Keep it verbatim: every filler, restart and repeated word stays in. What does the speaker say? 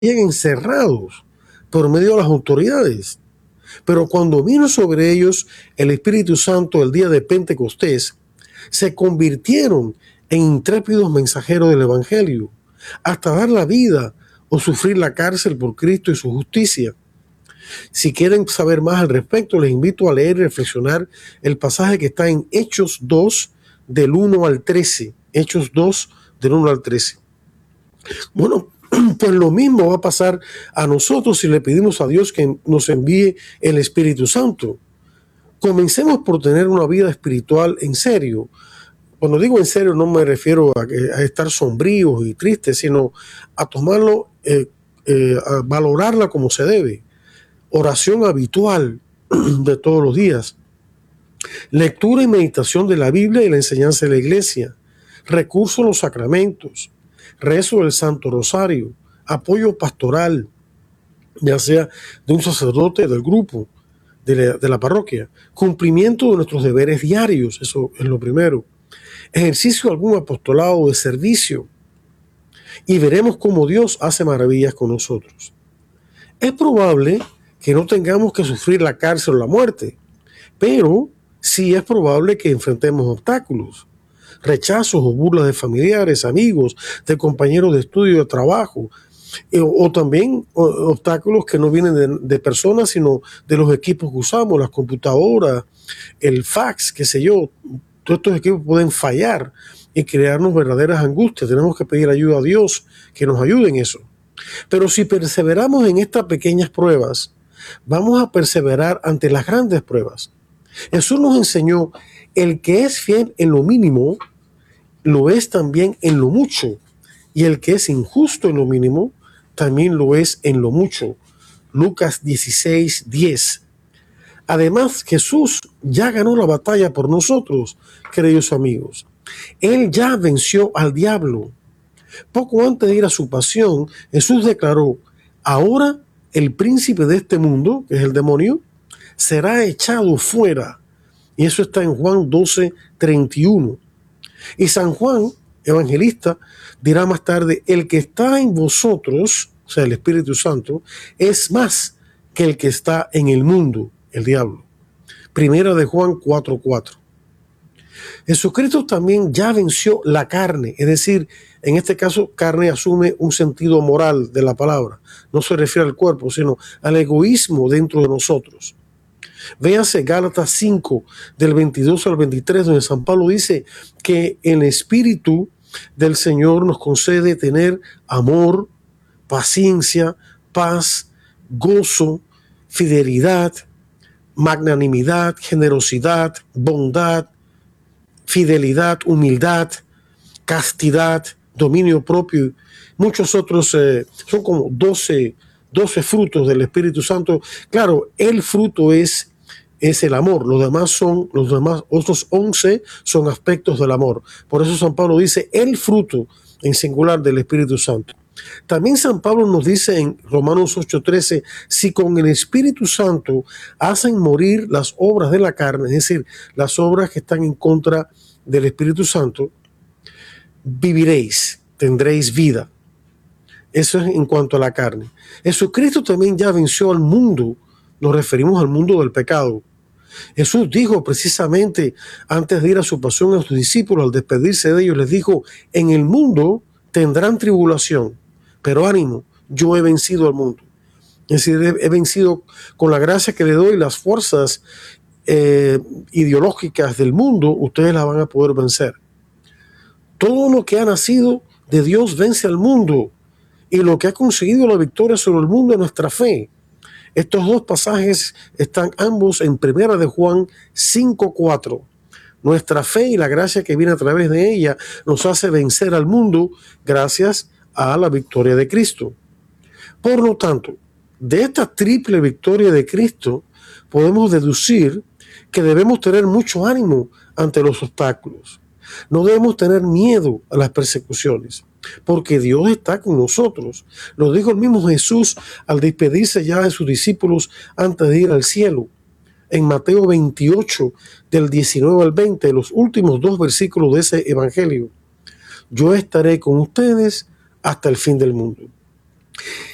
encerrados por medio de las autoridades. Pero cuando vino sobre ellos el Espíritu Santo el día de Pentecostés, se convirtieron en intrépidos mensajeros del Evangelio, hasta dar la vida o sufrir la cárcel por Cristo y su justicia. Si quieren saber más al respecto, les invito a leer y reflexionar el pasaje que está en Hechos dos, del uno al trece. Hechos dos, del uno al trece. Bueno, pues lo mismo va a pasar a nosotros si le pedimos a Dios que nos envíe el Espíritu Santo. Comencemos por tener una vida espiritual en serio. Cuando digo en serio no me refiero a, a estar sombríos y tristes, sino a tomarlo, eh, eh, a valorarla como se debe. Oración habitual de todos los días. Lectura y meditación de la Biblia y la enseñanza de la iglesia. Recurso a los sacramentos. Rezo del Santo Rosario. Apoyo pastoral, ya sea de un sacerdote del grupo, de la, de la parroquia. Cumplimiento de nuestros deberes diarios, eso es lo primero. Ejercicio de algún apostolado de servicio. Y veremos cómo Dios hace maravillas con nosotros. Es probable que no tengamos que sufrir la cárcel o la muerte, pero sí es probable que enfrentemos obstáculos, rechazos o burlas de familiares, amigos, de compañeros de estudio, de trabajo, eh, o, o también o, obstáculos que no vienen de, de personas, sino de los equipos que usamos, las computadoras, el fax, qué sé yo. Todos estos equipos pueden fallar y crearnos verdaderas angustias. Tenemos que pedir ayuda a Dios que nos ayude en eso. Pero si perseveramos en estas pequeñas pruebas, vamos a perseverar ante las grandes pruebas. Jesús nos enseñó: el que es fiel en lo mínimo, lo es también en lo mucho. Y el que es injusto en lo mínimo, también lo es en lo mucho. Lucas dieciséis, diez. Además, Jesús ya ganó la batalla por nosotros, queridos amigos. Él ya venció al diablo. Poco antes de ir a su pasión, Jesús declaró: ahora el príncipe de este mundo, que es el demonio, será echado fuera. Y eso está en Juan doce, treinta y uno. Y San Juan, evangelista, dirá más tarde: el que está en vosotros, o sea, el Espíritu Santo, es más que el que está en el mundo, el diablo. Primera de Juan cuatro, cuatro. Jesucristo también ya venció la carne, es decir, en este caso carne asume un sentido moral de la palabra, no se refiere al cuerpo, sino al egoísmo dentro de nosotros. Véase Gálatas cinco, del veintidós al veintitrés, donde San Pablo dice que el Espíritu del Señor nos concede tener amor, paciencia, paz, gozo, fidelidad, magnanimidad, generosidad, bondad, fidelidad, humildad, castidad, dominio propio. Muchos otros, eh, son como doce, doce frutos del Espíritu Santo. Claro, el fruto es, es el amor. Los demás son, los demás, otros once son aspectos del amor. Por eso San Pablo dice el fruto en singular del Espíritu Santo. También San Pablo nos dice en Romanos ocho, trece, si con el Espíritu Santo hacen morir las obras de la carne, es decir, las obras que están en contra del Espíritu Santo, viviréis, tendréis vida. Eso es en cuanto a la carne. Jesucristo también ya venció al mundo, nos referimos al mundo del pecado. Jesús dijo precisamente antes de ir a su pasión a sus discípulos, al despedirse de ellos, les dijo: en el mundo tendrán tribulación, pero ánimo, yo he vencido al mundo. Es decir, he, he vencido con la gracia que le doy las fuerzas eh, ideológicas del mundo, ustedes las van a poder vencer. Todo lo que ha nacido de Dios vence al mundo, y lo que ha conseguido la victoria sobre el mundo es nuestra fe. Estos dos pasajes están ambos en Primera de Juan cinco, cuatro. Nuestra fe y la gracia que viene a través de ella nos hace vencer al mundo gracias a la victoria de Cristo. Por lo tanto, de esta triple victoria de Cristo podemos deducir que debemos tener mucho ánimo ante los obstáculos. No debemos tener miedo a las persecuciones, porque Dios está con nosotros. Lo dijo el mismo Jesús al despedirse ya de sus discípulos antes de ir al cielo. En Mateo veintiocho, del diecinueve al veinte, los últimos dos versículos de ese evangelio: yo estaré con ustedes hasta el fin del mundo.